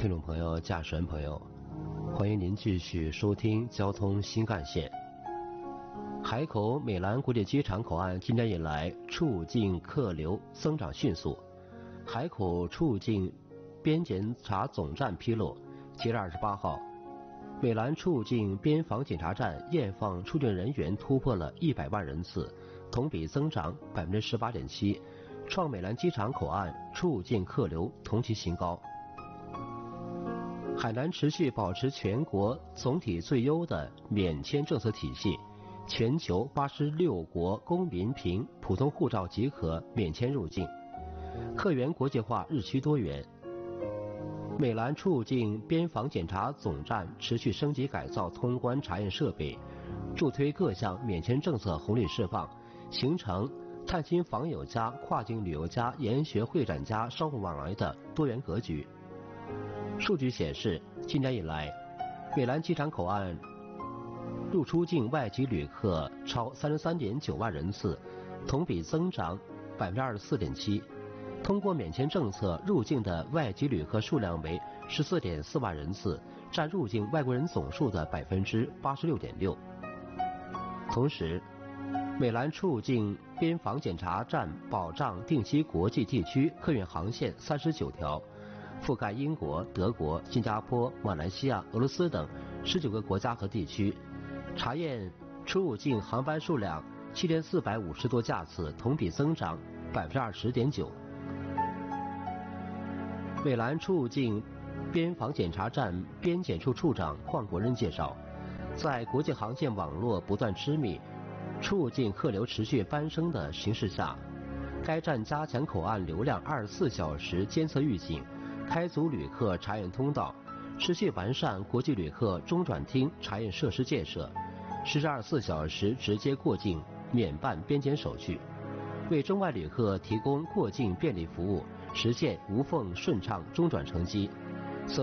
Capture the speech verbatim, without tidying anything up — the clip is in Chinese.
听众朋友、驾驶员朋友，欢迎您继续收听交通新干线。海口美兰国际机场口岸今年以来出入境客流增长迅速。海口出入境边检查总站披露，七月二十八号，美兰出入境边防检查站验放出境人员突破了一百万人次，同比增长百分之十八点七，创美兰机场口岸出入境客流同期新高。海南持续保持全国总体最优的免签政策体系，全球八十六国公民凭普通护照即可免签入境，客源国际化日趋多元。美兰出入境边防检查总站持续升级改造通关查验设备，助推各项免签政策红利释放，形成探亲访友加跨境旅游加研学会展加商务往来的多元格局。数据显示，今年以来，美兰机场口岸入出境外籍旅客超三十三点九万人次，同比增长百分之二十四点七。通过免签政策入境的外籍旅客数量为十四点四万人次，占入境外国人总数的百分之八十六点六。同时，美兰出入境边防检查站保障定期国际地区客运航线三十九条，覆盖英国、德国、新加坡、马来西亚、俄罗斯等十九个国家和地区，查验出入境航班数量七千四百五十多架次，同比增长百分之二十点九。美兰出入境边防检查站边检处处长邝国仁介绍，在国际航线网络不断痴密、出入境客流持续攀升的形势下，该站加强口岸流量二十四小时监测预警，开足旅客查验通道，持续完善国际旅客中转厅查验设施建设，实施二十四小时直接过境免办边检手续，为中外旅客提供过境便利服务，实现无缝顺畅中转成机。